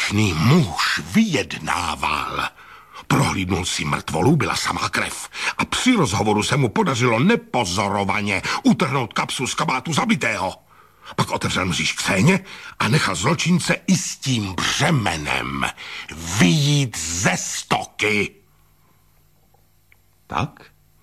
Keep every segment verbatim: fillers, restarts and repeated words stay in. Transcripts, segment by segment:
vděčný muž vyjednával. Prohlídnul si mrtvolu, byla samá krev. A při rozhovoru se mu podařilo nepozorovaně utrhnout kapsu z kabátu zabitého. Pak otevřel mříž k scéně a nechal zločince i s tím břemenem vyjít ze stoky. Tak?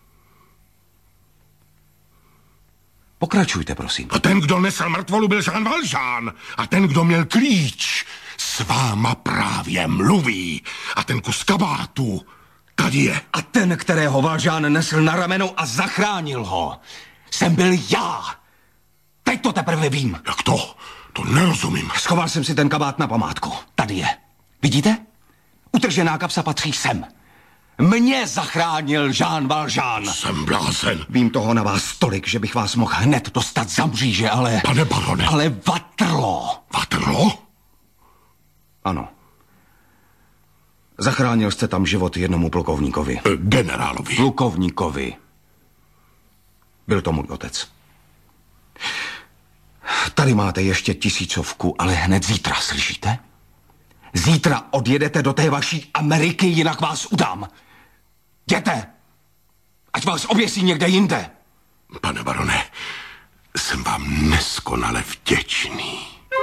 Pokračujte, prosím. A ten, kdo nesl mrtvolu, byl Jean Valjean. A ten, kdo měl klíč, s váma právě mluví. A ten kus kabátu tady je. A ten, kterého Valjean nesl na ramenu a zachránil ho, jsem byl já. Teď to teprve vím. Jak to? To nerozumím. Schoval jsem si ten kabát na památku. Tady je. Vidíte? Utržená kapsa patří sem. Mě zachránil Jean Valjean. Jsem blázen. Vím toho na vás tolik, že bych vás mohl hned dostat za mříže, ale... Pane barone. Ale Waterloo. Waterloo? Ano. Zachránil jste tam život jednomu plukovníkovi. E, generálovi. Plukovníkovi. Byl to můj otec. Tady máte ještě tisícovku, ale hned zítra, slyšíte? Zítra odjedete do té vaší Ameriky, jinak vás udám. Jděte! Ať vás oběsí někde jinde. Pane barone, jsem vám neskonale vděčný.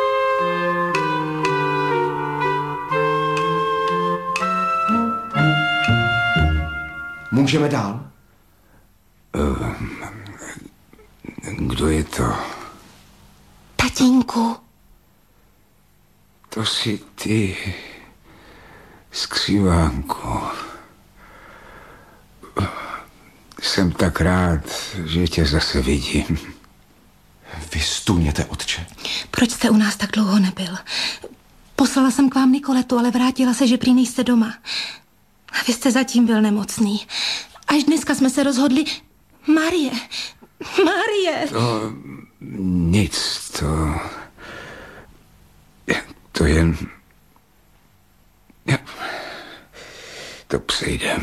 Můžeme dál? Uh, kdo je to? Tatínku. To jsi ty, skřivánku. Jsem tak rád, že tě zase vidím. Vy stůněte, otče. Proč jste u nás tak dlouho nebyl? Poslala jsem k vám Nikoletu, ale vrátila se, že prý nejste doma. A vy jste zatím byl nemocný. Až dneska jsme se rozhodli... Marie, Marie. To nic, to... To jen... To přejde.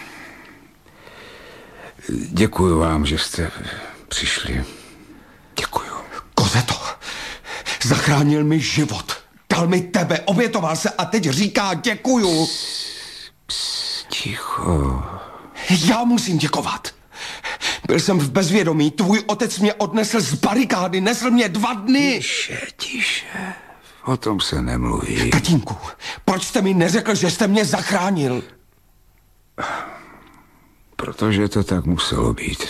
Děkuju vám, že jste přišli. Děkuju. Kozeto, zachránil mi život. Dal mi tebe, obětoval se a teď říká děkuju. Psst, psst, ticho. Já musím děkovat. Byl jsem v bezvědomí, tvůj otec mě odnesl z barikády, nesl mě dva dny. Tiše, tiše. O tom se nemluví. Tatínku, proč jste mi neřekl, že jste mě zachránil? Protože to tak muselo být.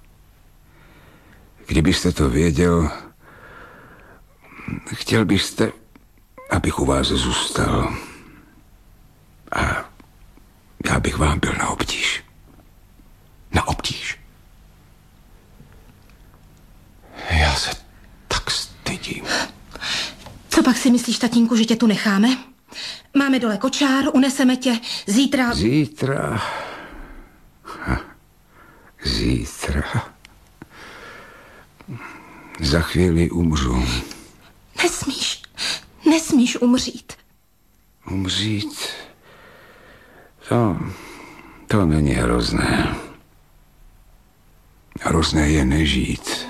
Kdybyste to věděl, chtěl byste, abych u vás zůstal. A já bych vám byl na obtíž. Na obtíž? Já se tak stydím. Co pak si myslíš, tatínku, že tě tu necháme? Máme dole kočár, uneseme tě zítra... Zítra... Ha. Zítra... Za chvíli umřu. Nesmíš, nesmíš umřít. Umřít? To... To není hrozné. Hrozné je nežít.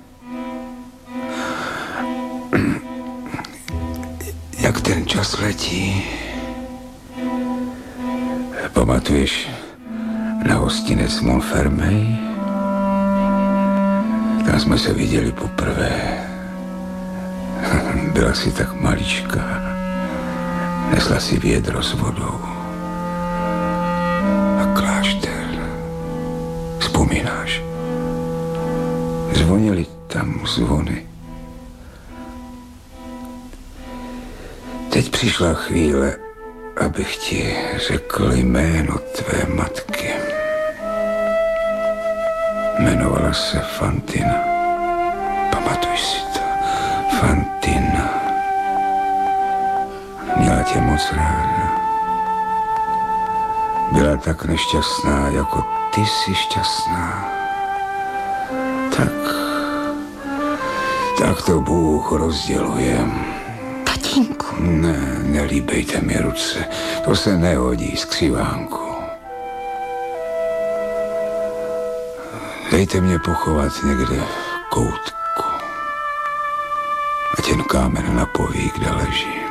Jak ten čas letí. Pamatuješ na hostinec Montfermeil? Tam jsme se viděli poprvé. Byla si tak maličká. Nesla si vědro s vodou. A klášter. Vzpomínáš? Zvonily tam zvony. Teď přišla chvíle, abych ti řekl jméno tvé matky. Jmenovala se Fantina. Pamatuj si to. Fantina. Měla tě moc ráda. Byla tak nešťastná, jako ty jsi šťastná. Tak... Tak to Bůh rozděluje. Tatínku. Ne, nelíbejte mi ruce. To se nehodí, skřivánku. Dejte mě pochovat někde v koutku. Ať jen kámen napoví, kde leží.